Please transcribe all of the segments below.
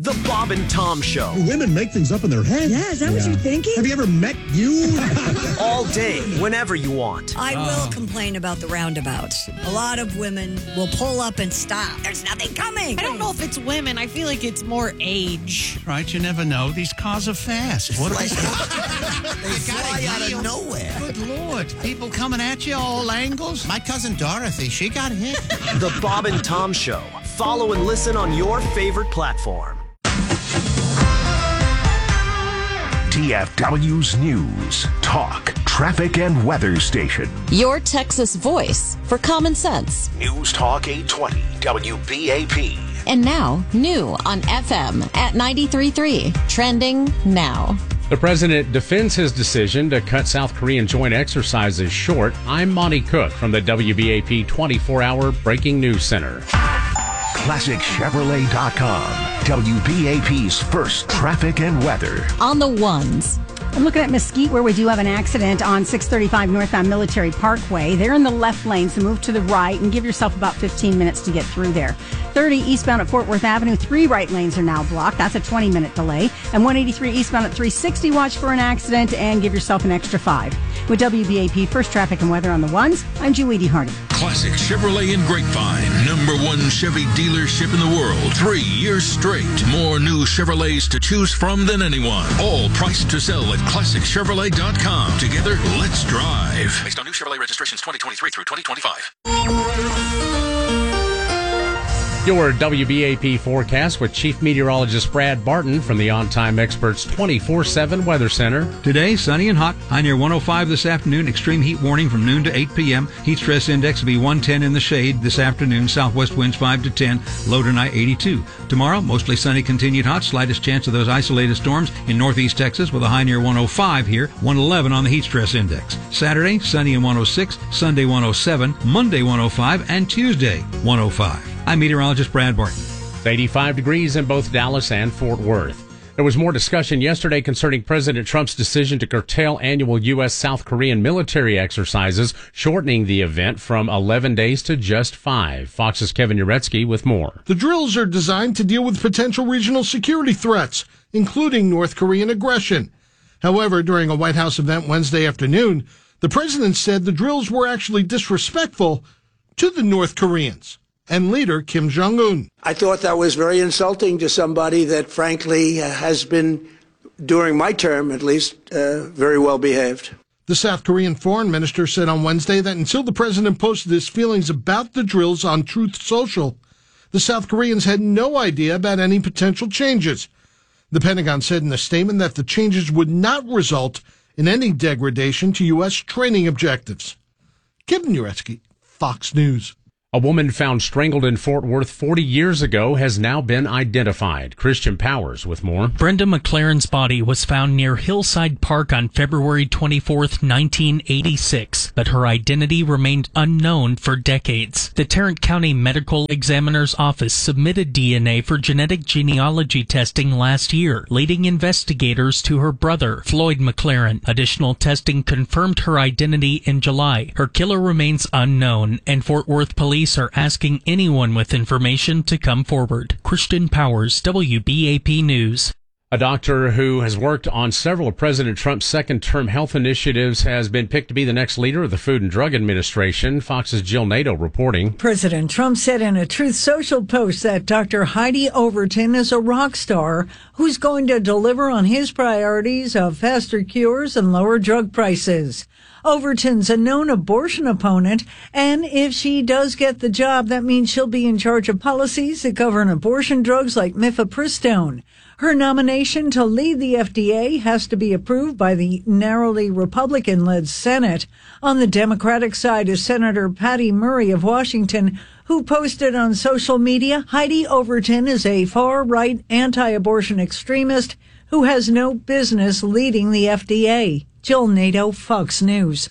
The Bob and Tom Show. Women make things up in their head. Yeah, is that what you're thinking? Have you ever met you? All day, whenever you want. I will complain about the roundabouts. A lot of women will pull up and stop. There's nothing coming. I don't know if it's women. I feel like it's more age. Right, you never know. These cars are fast. What are they? They fly out of nowhere. Good Lord. People coming at you all angles. My cousin Dorothy, she got hit. The Bob and Tom Show. Follow and listen on your favorite platform. TFW's News, Talk, Traffic, and Weather Station. Your Texas voice for common sense. News Talk 820, WBAP. And now, new on FM at 93.3. Trending now. The president defends his decision to cut South Korean joint exercises short. I'm Monty Cook from the WBAP 24-hour Breaking News Center. ClassicChevrolet.com, WBAP's first traffic and weather. On the ones. I'm looking at Mesquite, where we do have an accident on 635 northbound Military Parkway. They're in the left lane, so move to the right and give yourself about 15 minutes to get through there. 30 eastbound at Fort Worth Avenue, 3 right lanes are now blocked. That's a 20-minute delay. And 183 eastbound at 360, watch for an accident and give yourself an extra 5. With WBAP First Traffic and Weather on the ones, I'm Julie Hardy. Classic Chevrolet in Grapevine, #1 Chevy dealership in the world. 3 years straight. More new Chevrolets to choose from than anyone. All priced to sell at ClassicChevrolet.com. Together, let's drive. Based on new Chevrolet registrations 2023 through 2025. Your WBAP forecast with Chief Meteorologist Brad Barton from the On Time Experts 24/7 Weather Center. Today, sunny and hot. High near 105 this afternoon. Extreme heat warning from noon to 8 p.m. Heat stress index will be 110 in the shade this afternoon. Southwest winds 5 to 10. Low tonight 82. Tomorrow, mostly sunny, continued hot. Slightest chance of those isolated storms in northeast Texas with a high near 105 here. 111 on the heat stress index. Saturday, sunny and 106. Sunday 107. Monday 105. And Tuesday 105. I'm meteorologist Brad Barton. It's 85 degrees in both Dallas and Fort Worth. There was more discussion yesterday concerning President Trump's decision to curtail annual U.S.-South Korean military exercises, shortening the event from 11 days to just 5. Fox's Kevin Uretsky with more. The drills are designed to deal with potential regional security threats, including North Korean aggression. However, during a White House event Wednesday afternoon, the president said the drills were actually disrespectful to the North Koreans and leader Kim Jong-un. I thought that was very insulting to somebody that, frankly, has been, during my term at least, very well behaved. The South Korean foreign minister said on Wednesday that until the president posted his feelings about the drills on Truth Social, the South Koreans had no idea about any potential changes. The Pentagon said in a statement that the changes would not result in any degradation to U.S. training objectives. Kevin Uretsky, Fox News. A woman found strangled in Fort Worth 40 years ago has now been identified. Christian Powers with more. Brenda McLaren's body was found near Hillside Park on February 24th, 1986, but her identity remained unknown for decades. The Tarrant County Medical Examiner's Office submitted DNA for genetic genealogy testing last year, leading investigators to her brother, Floyd McLaren. Additional testing confirmed her identity in July. Her killer remains unknown, and Fort Worth police are asking anyone with information to come forward. Christian Powers, WBAP News. A doctor who has worked on several of President Trump's second-term health initiatives has been picked to be the next leader of the Food and Drug Administration. Fox's Jill Nato reporting. President Trump said in a Truth Social post that Dr. Heidi Overton is a rock star who's going to deliver on his priorities of faster cures and lower drug prices. Overton's a known abortion opponent, and if she does get the job, that means she'll be in charge of policies that govern abortion drugs like mifepristone. Her nomination to lead the FDA has to be approved by the narrowly Republican-led Senate. On the Democratic side is Senator Patty Murray of Washington, who posted on social media, Heidi Overton is a far-right anti-abortion extremist who has no business leading the FDA. Jill Nato, Fox News.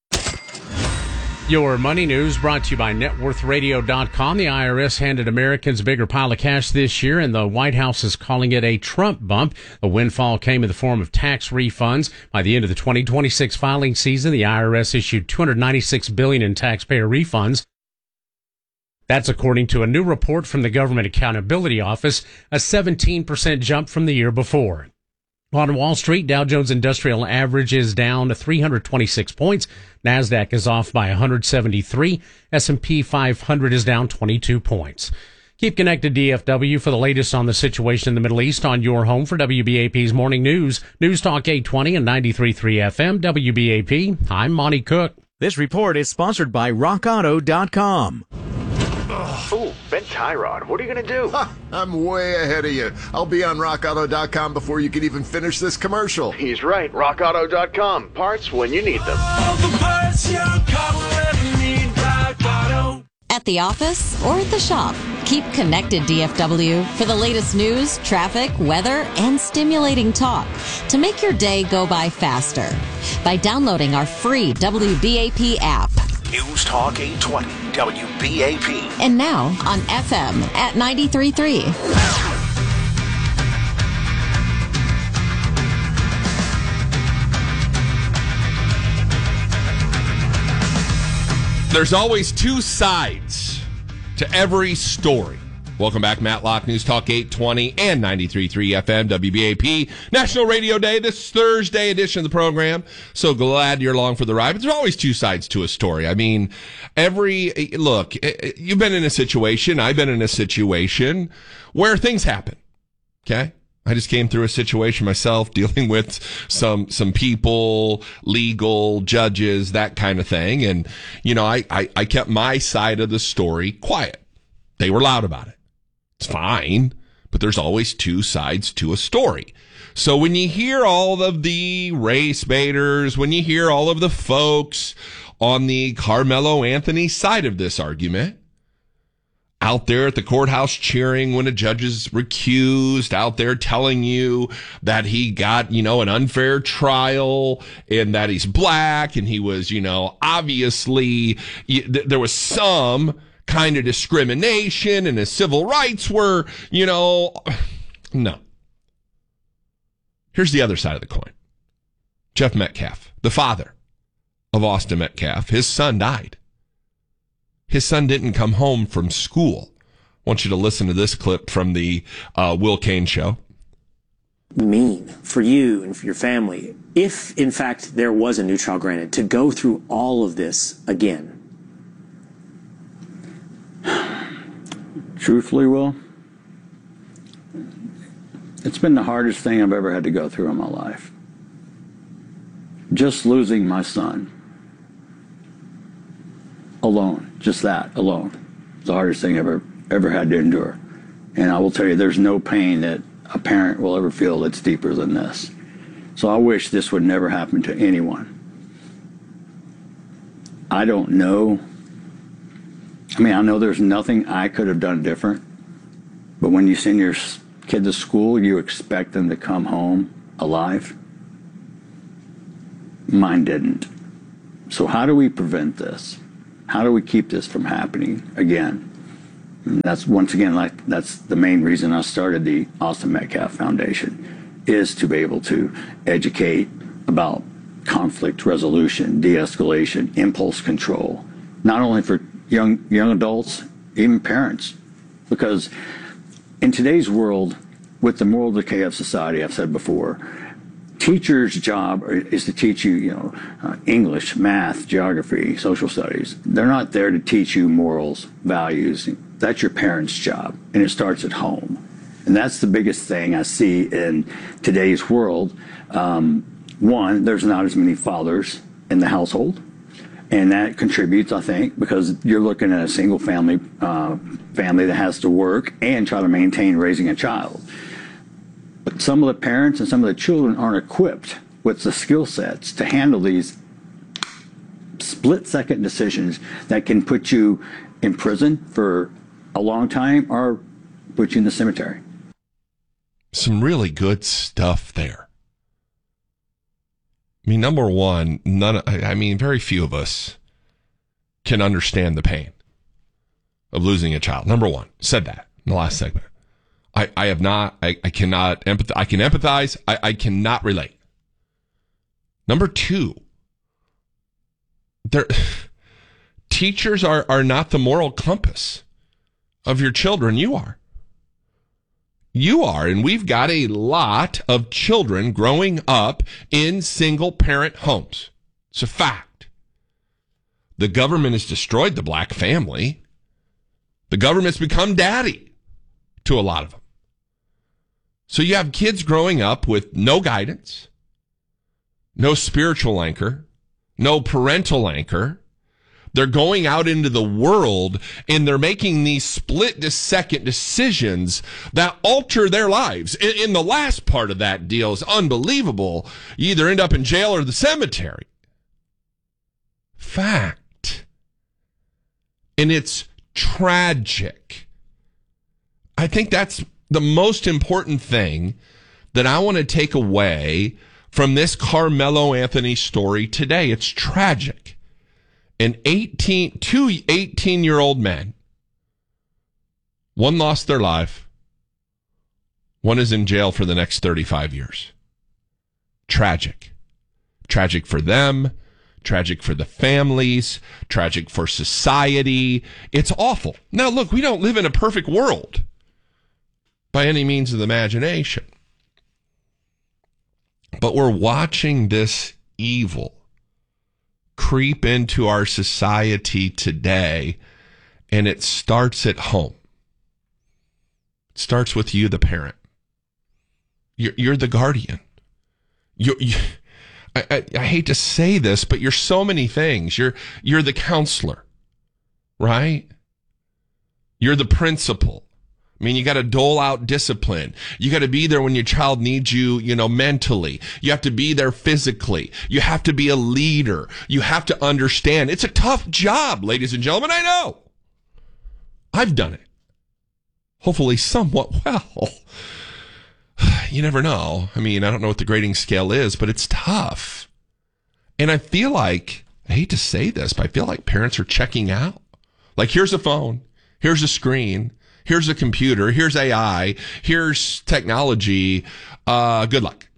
Your money news brought to you by NetWorthRadio.com. The IRS handed Americans a bigger pile of cash this year, and the White House is calling it a Trump bump. The windfall came in the form of tax refunds. By the end of the 2026 filing season, the IRS issued $296 billion in taxpayer refunds. That's according to a new report from the Government Accountability Office, a 17% jump from the year before. On Wall Street, Dow Jones Industrial Average is down to 326 points. NASDAQ is off by 173. S&P 500 is down 22 points. Keep connected DFW for the latest on the situation in the Middle East on your home for WBAP's Morning News. News Talk 820 and 93.3 FM, WBAP. I'm Monty Cook. This report is sponsored by RockAuto.com. Ooh, Ben Tyrod, what are you going to do? I'm way ahead of you. I'll be on RockAuto.com before you can even finish this commercial. He's right. RockAuto.com. Parts when you need them. All the parts your car will ever need, Rock Auto. At the office or at the shop, keep connected DFW for the latest news, traffic, weather, and stimulating talk to make your day go by faster by downloading our free WBAP app. News Talk 820, WBAP. And now on FM at 93.3. There's always two sides to every story. Welcome back, Matlock, News Talk 820 and 93.3 FM, WBAP. National Radio Day, this Thursday edition of the program. So glad you're along for the ride. But there's always two sides to a story. I mean, look, you've been in a situation, I've been in a situation where things happen. Okay? I just came through a situation myself dealing with some people, legal, judges, that kind of thing. And, I kept my side of the story quiet. They were loud about it. It's fine, but there's always two sides to a story. So when you hear all of the race baiters, when you hear all of the folks on the Carmelo Anthony side of this argument, out there at the courthouse cheering when a judge is recused, out there telling you that he got, an unfair trial and that he's black and he was, obviously there was some kind of discrimination and his civil rights were, no. Here's the other side of the coin. Jeff Metcalf, the father of Austin Metcalf, his son died. His son didn't come home from school. I want you to listen to this clip from the Will Cain show. Mean for you and for your family, if in fact there was a new trial granted, to go through all of this again? Truthfully, Will, it's been the hardest thing I've ever had to go through in my life. Just losing my son. Alone. Just that alone. It's the hardest thing I've ever had to endure. And I will tell you, there's no pain that a parent will ever feel that's deeper than this. So I wish this would never happen to anyone. I don't know. I know there's nothing I could have done different, but when you send your kid to school, you expect them to come home alive. Mine didn't. So how do we prevent this? How do we keep this from happening again? And that's, once again, that's the main reason I started the Austin Metcalf Foundation, is to be able to educate about conflict resolution, de-escalation, impulse control, not only for young adults, even parents. Because in today's world, with the moral decay of society, I've said before, teachers' job is to teach you, English, math, geography, social studies. They're not there to teach you morals, values. That's your parents' job, and it starts at home. And that's the biggest thing I see in today's world. One, there's not as many fathers in the household. And that contributes, I think, because you're looking at a single family that has to work and try to maintain raising a child. But some of the parents and some of the children aren't equipped with the skill sets to handle these split-second decisions that can put you in prison for a long time or put you in the cemetery. Some really good stuff there. Number one, very few of us can understand the pain of losing a child. Number one, said that in the last segment. I cannot empathize. I can empathize. I cannot relate. Number two, teachers are not the moral compass. of your children. You are. You are. And we've got a lot of children growing up in single-parent homes. It's a fact. The government has destroyed the black family. The government's become daddy to a lot of them. So you have kids growing up with no guidance, no spiritual anchor, no parental anchor. They're going out into the world and they're making these split-second decisions that alter their lives. In the last part of that deal is unbelievable. You either end up in jail or the cemetery. Fact. And it's tragic. I think that's the most important thing that I want to take away from this Carmelo Anthony story today. It's two 18-year-old men. One lost their life. One is in jail for the next 35 years. Tragic. Tragic for them. Tragic for the families. Tragic for society. It's awful. Now, look, we don't live in a perfect world by any means of the imagination. But we're watching this evil creep into our society today, and it starts at home. It starts with you, the parent. You're the guardian. I hate to say this, but you're so many things. You're the counselor, right? You're the principal. I mean, you got to dole out discipline. You got to be there when your child needs you, mentally. You have to be there physically. You have to be a leader. You have to understand. It's a tough job, ladies and gentlemen. I know. I've done it. Hopefully somewhat well. You never know. I mean, I don't know what the grading scale is, but it's tough. And I feel like, I hate to say this, but I feel like parents are checking out. Like, here's a phone. Here's a screen. Here's a computer. Here's AI. Here's technology. Good luck.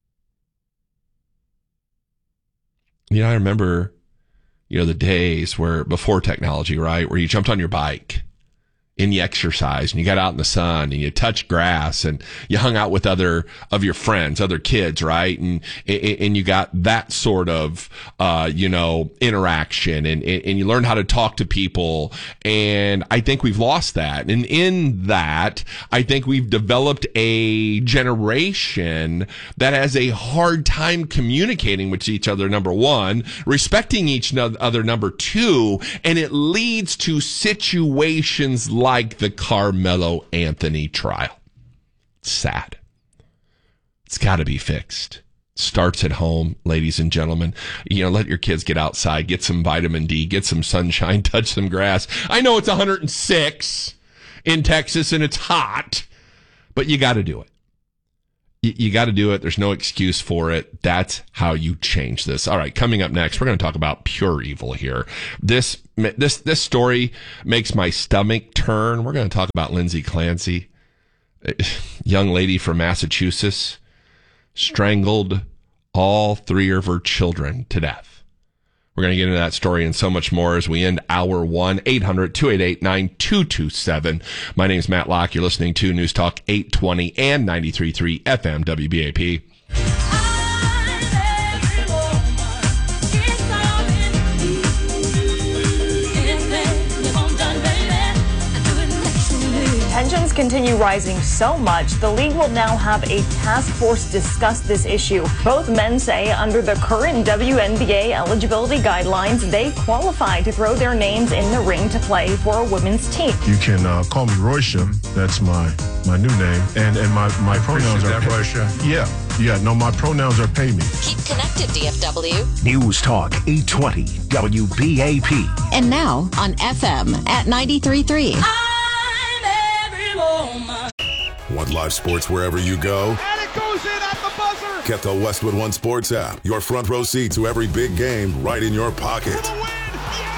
I remember, the days where before technology, right? Where you jumped on your bike and you exercised and you got out in the sun and you touched grass and you hung out with other of your friends, other kids, right? And you got that sort of, interaction and you learned how to talk to people. And I think we've lost that. And in that, I think we've developed a generation that has a hard time communicating with each other, number one, respecting each other, number two, and it leads to situations like the Carmelo Anthony trial. It's sad. It's got to be fixed. Starts at home, ladies and gentlemen. Let your kids get outside, get some vitamin D, get some sunshine, touch some grass. I know it's 106 in Texas and it's hot, but you got to do it. You got to do it. There's no excuse for it. That's how you change this. All right, coming up next, we're going to talk about pure evil here. This story makes my stomach turn. We're going to talk about Lindsay Clancy, a young lady from Massachusetts, strangled all 3 of her children to death. We're going to get into that story and so much more as we end hour 1, 800-288-9227. My name's Matt Locke. You're listening to News Talk 820 and 93.3 FM WBAP. Tensions continue rising so much, the league will now have a task force discuss this issue. Both men say under the current WNBA eligibility guidelines, they qualify to throw their names in the ring to play for a women's team. You can call me Roysha. That's my new name. And my pronouns are Roysha. Yeah, no, my pronouns are pay me. Keep connected, DFW. News Talk 820 WBAP. And now on FM at 93.3. Want live sports wherever you go? And it goes in at the buzzer! Get the Westwood One Sports app. Your front row seat to every big game right in your pocket.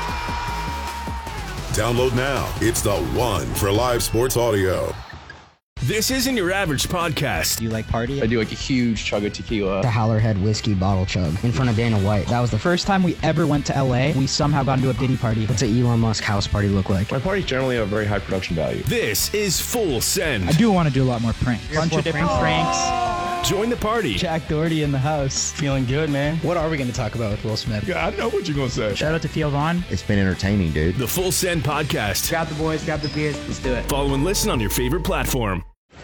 Download now. It's the one for live sports audio. This isn't your average podcast. Do you like party? I do like a huge chug of tequila. The Howlerhead whiskey bottle chug in front of Dana White. That was the first time we ever went to LA. We somehow got into a Diddy party. What's an Elon Musk house party look like? My parties generally have very high production value. This is Full Send. I do want to do a lot more pranks. Bunch of different pranks. Join the party. Jack Doherty in the house. Feeling good, man. What are we going to talk about with Will Smith? Yeah, I know what you're going to say. Shout out to Theo Vaughn. It's been entertaining, dude. The Full Send podcast. Grab the boys, grab the beers. Let's do it. Follow and listen on your favorite platform.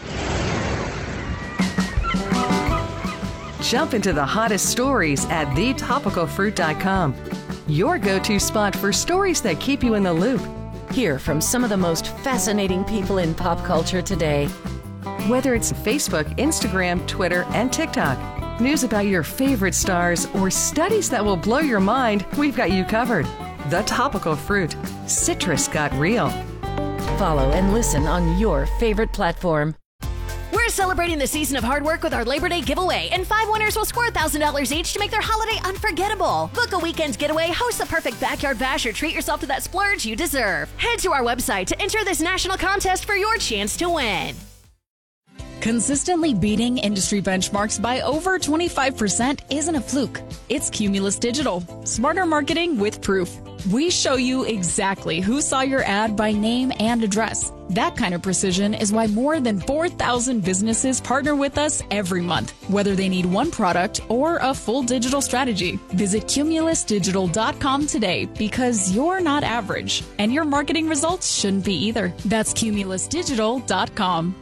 Jump into the hottest stories at thetopicalfruit.com. Your go-to spot for stories that keep you in the loop. Hear from some of the most fascinating people in pop culture today. Whether it's Facebook, Instagram, Twitter, and TikTok, news about your favorite stars, or studies that will blow your mind, we've got you covered. The Topical Fruit. Citrus got real. Follow and listen on your favorite platform. We're celebrating the season of hard work with our Labor Day giveaway, and 5 winners will score $1,000 each to make their holiday unforgettable. Book a weekend getaway, host the perfect backyard bash, or treat yourself to that splurge you deserve. Head to our website to enter this national contest for your chance to win. Consistently beating industry benchmarks by over 25% isn't a fluke. It's Cumulus Digital. Smarter marketing with proof. We show you exactly who saw your ad by name and address. That kind of precision is why more than 4,000 businesses partner with us every month, whether they need one product or a full digital strategy. Visit cumulusdigital.com today, because you're not average, and your marketing results shouldn't be either. That's cumulusdigital.com.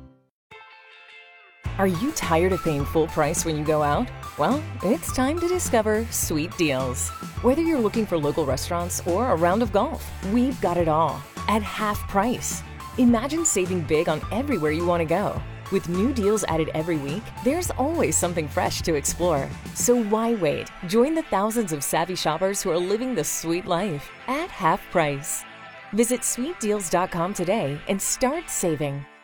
Are you tired of paying full price when you go out? Well, it's time to discover Sweet Deals. Whether you're looking for local restaurants or a round of golf, we've got it all at half price. Imagine saving big on everywhere you want to go. With new deals added every week, there's always something fresh to explore. So why wait? Join the thousands of savvy shoppers who are living the sweet life at half price. Visit sweetdeals.com today and start saving.